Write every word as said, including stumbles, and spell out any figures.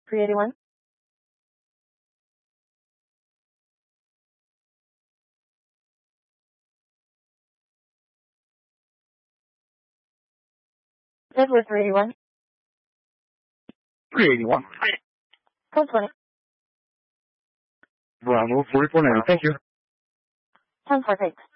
three eighty-one. Edward three eighty-one. three eighty-one. Code twenty. Bravo, forty-four now. Thank you. ten four six.